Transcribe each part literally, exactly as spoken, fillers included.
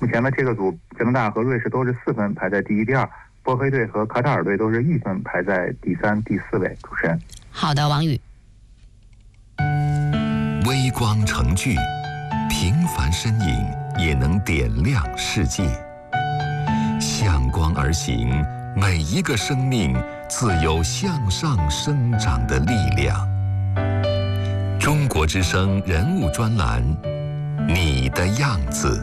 目前呢，这个组加拿大和瑞士都是四分排在第一、第二，波黑队和卡塔尔队都是一分排在第三、第四位。主持人， 好的，王宇。 微光成炬，平凡身影也能点亮世界。向光而行，每一个生命自有向上生长的力量。中国之声人物专栏，你的样子。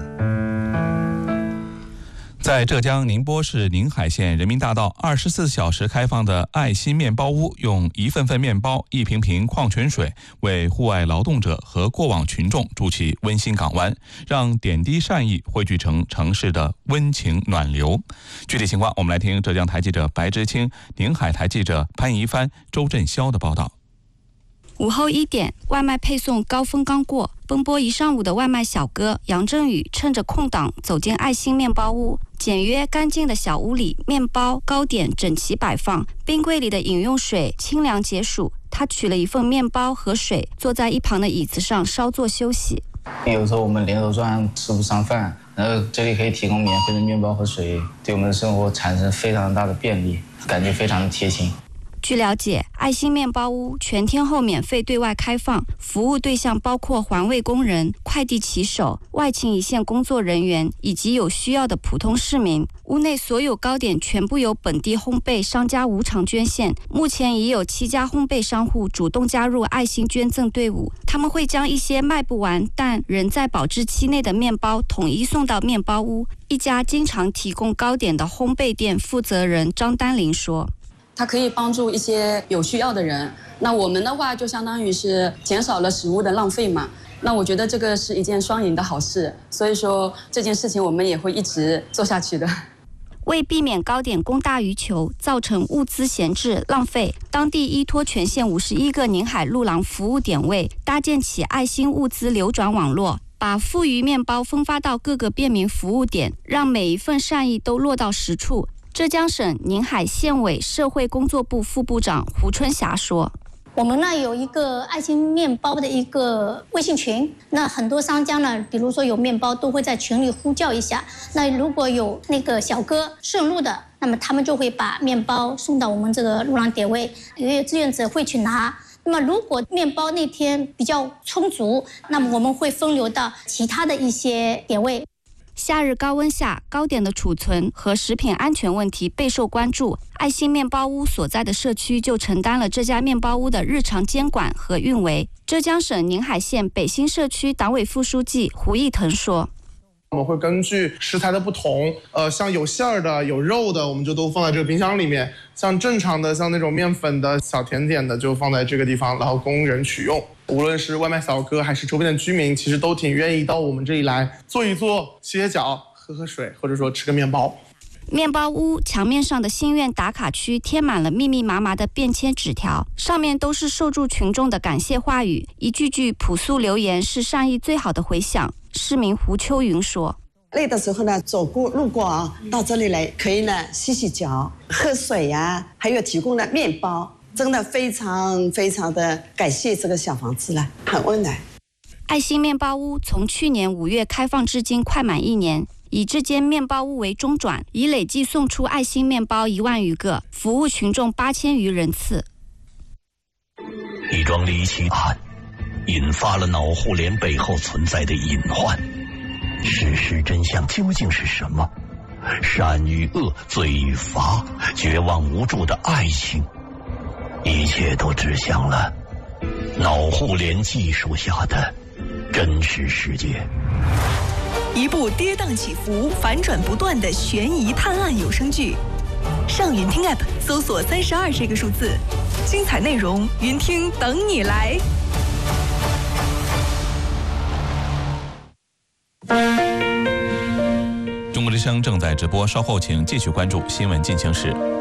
在浙江宁波市宁海县人民大道二十四小时开放的爱心面包屋，用一份份面包、一瓶瓶矿泉水，为户外劳动者和过往群众筑起温馨港湾，让点滴善意汇聚成城市的温情暖流。具体情况，我们来听浙江台记者白知青、宁海台记者潘怡帆、周振霄的报道。 午后一点，外卖配送高峰刚过，奔波一上午的外卖小哥杨振宇趁着空档走进爱心面包屋。简约干净的小屋里，面包、糕点整齐摆放，冰柜里的饮用水清凉解暑。他取了一份面包和水，坐在一旁的椅子上稍作休息。 有时候我们连轴转吃不上饭，然后这里可以提供免费的面包和水，对我们的生活产生非常大的便利，感觉非常的贴心。 据了解，爱心面包屋全天候免费对外开放，服务对象包括环卫工人、快递骑手、外勤一线工作人员以及有需要的普通市民。屋内所有糕点全部由本地烘焙商家无偿捐献，目前已有七家烘焙商户主动加入爱心捐赠队伍，他们会将一些卖不完但仍在保质期内的面包统一送到面包屋。一家经常提供糕点的烘焙店负责人张丹玲说， 它可以帮助一些有需要的人，那我们的话就相当于是减少了食物的浪费嘛，那我觉得这个是一件双赢的好事，所以说这件事情我们也会一直做下去的。 为避免糕点供大于求，造成物资闲置浪费，当地依托全县五十一个宁海路廊服务点位，搭建起爱心物资流转网络，把富余面包分发到各个便民服务点，让每一份善意都落到实处。浙江省宁海县委社会工作部副部长胡春霞说， 我们呢有一个爱心面包的一个微信群，那很多商家呢，比如说有面包都会在群里呼叫一下，那如果有那个小哥顺路的，那么他们就会把面包送到我们这个路廊点位，也有志愿者会去拿。那么如果面包那天比较充足，那么我们会分流到其他的一些点位。 夏日高温下，糕点的储存和食品安全问题备受关注。爱心面包屋所在的社区就承担了这家面包屋的日常监管和运维。浙江省宁海县北新社区党委副书记胡义腾说， 我们会根据食材的不同，呃，像有馅儿的、有肉的，我们就都放在这个冰箱里面；像正常的、像那种面粉的小甜点的，就放在这个地方，然后供人取用。无论是外卖小哥还是周边的居民，其实都挺愿意到我们这里来坐一坐、洗洗脚、喝喝水，或者说吃个面包。 面包屋墙面上的心愿打卡区贴满了密密麻麻的便签纸条，上面都是受助群众的感谢话语，一句句朴素留言是善意最好的回响。市民胡秋云说， 累的时候呢，走过路过啊，到这里来可以呢洗洗脚、喝水呀、啊，还有提供了面包，真的非常非常的感谢这个小房子了，很温暖。 爱心面包屋从去年五月开放至今快满一年，以这间面包屋为中转，已累计送出爱心面包一万余个，服务群众八千余人次。 一桩离奇案引发了脑互联背后存在的隐患，事实真相究竟是什么？善与恶，罪与罚，绝望无助的爱情，一切都指向了脑互联技术下的真实世界。 一部跌宕起伏、反转不断的悬疑探案有声剧，上云听 App 搜索三十二这个数字，精彩内容云听等你来。 中国之声正在直播，稍后请继续关注新闻进行时。